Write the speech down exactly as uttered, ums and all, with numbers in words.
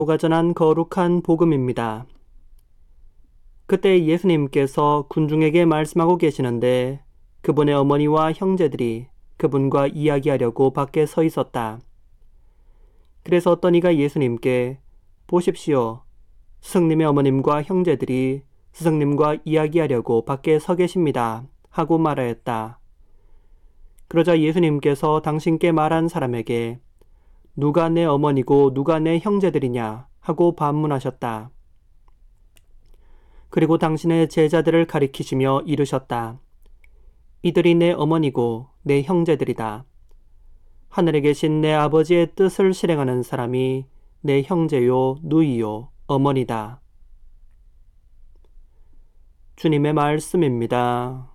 가 전한 거룩한 복음입니다. 그때 예수님께서 군중에게 말씀하고 계시는데 그분의 어머니와 형제들이 그분과 이야기하려고 밖에 서 있었다. 그래서 어떤 이가 예수님께 보십시오. 스승님의 어머님과 형제들이 스승님과 이야기하려고 밖에 서 계십니다. 하고 말하였다. 그러자 예수님께서 당신께 말한 사람에게 누가 내 어머니고 누가 내 형제들이냐 하고 반문하셨다. 그리고 당신의 제자들을 가리키시며 이르셨다. 이들이 내 어머니고 내 형제들이다. 하늘에 계신 내 아버지의 뜻을 실행하는 사람이 내 형제요 누이요 어머니다. 주님의 말씀입니다.